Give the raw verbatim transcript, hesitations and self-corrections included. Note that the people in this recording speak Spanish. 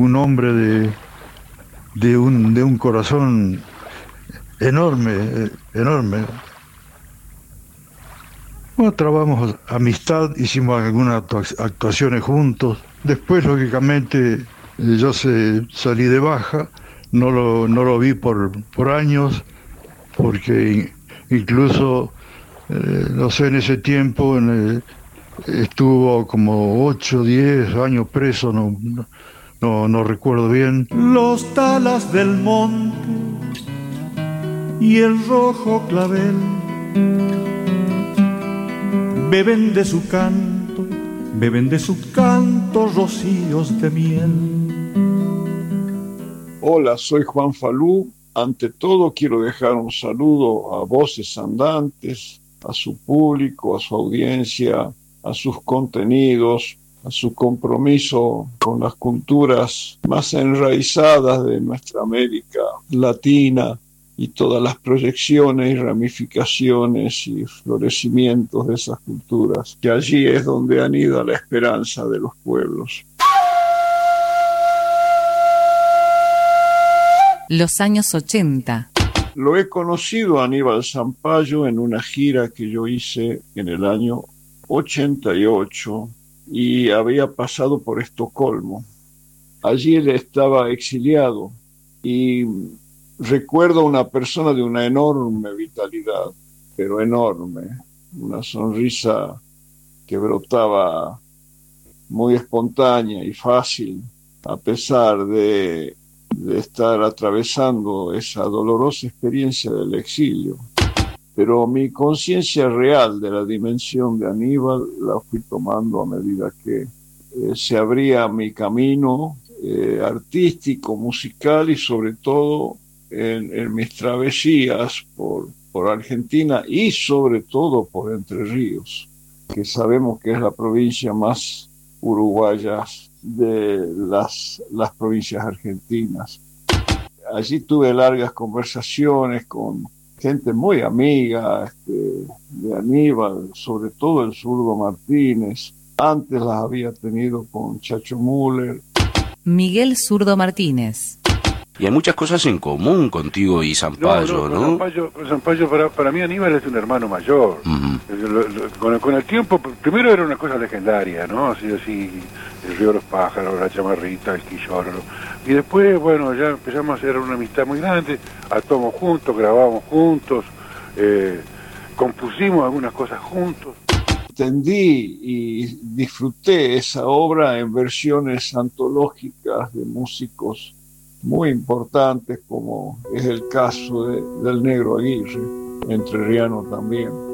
un hombre de, de, un, de un corazón enorme, eh, enorme. Bueno, trabamos amistad, hicimos algunas actuaciones juntos. Después, lógicamente, eh, yo se, salí de baja, no lo, no lo vi por, por años, porque incluso, eh, no sé, en ese tiempo en el, estuvo como ocho, diez años preso, no, no, no recuerdo bien. Los talas del monte y el rojo clavel beben de su canto, beben de su canto rocíos de miel. Hola, soy Juan Falú. Ante todo quiero dejar un saludo a Voces Andantes, a su público, a su audiencia, a sus contenidos, a su compromiso con las culturas más enraizadas de nuestra América Latina y todas las proyecciones y ramificaciones y florecimientos de esas culturas, que allí es donde anida la esperanza de los pueblos. Los años ochenta. Lo he conocido a Aníbal Zampayo en una gira que yo hice en el año ochenta y ocho y había pasado por Estocolmo. Allí él estaba exiliado y recuerdo a una persona de una enorme vitalidad, pero enorme, una sonrisa que brotaba muy espontánea y fácil, a pesar de, de estar atravesando esa dolorosa experiencia del exilio. Pero mi conciencia real de la dimensión de Aníbal la fui tomando a medida que eh, se abría mi camino eh, artístico, musical y sobre todo en, en mis travesías por, por Argentina y sobre todo por Entre Ríos, que sabemos que es la provincia más uruguaya de las, las provincias argentinas. Allí tuve largas conversaciones con gente muy amiga este, de Aníbal, sobre todo el Zurdo Martínez. Antes las había tenido con Chacho Müller. Miguel Zurdo Martínez. Y hay muchas cosas en común contigo y Zampayo, ¿no? No, no, Zampayo, Zampayo para, para mí Aníbal es un hermano mayor. Uh-huh. lo, lo, con, con el tiempo, primero era una cosa legendaria, ¿no? Así, así, el Río de los Pájaros, la Chamarrita, el Quillorro. Y después, bueno, ya empezamos a hacer una amistad muy grande, actuamos juntos, grabamos juntos, eh, compusimos algunas cosas juntos. Entendí y disfruté esa obra en versiones antológicas de músicos muy importantes, como es el caso de, del Negro Aguirre, entrerriano también.